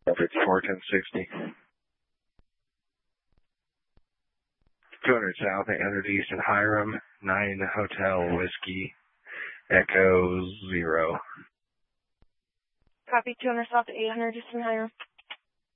It's 41060. 200 South, 800 East in Hiram, 9 Hotel Whiskey, Echo 0. Copy 200 South, 800 East in Hiram.